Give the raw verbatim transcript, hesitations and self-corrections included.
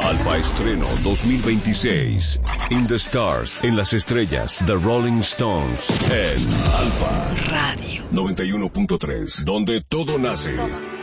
Alfa Estreno dos mil veintiséis. In the Stars, en las estrellas, The Rolling Stones, en Alfa Radio noventa y uno punto tres, donde todo nace.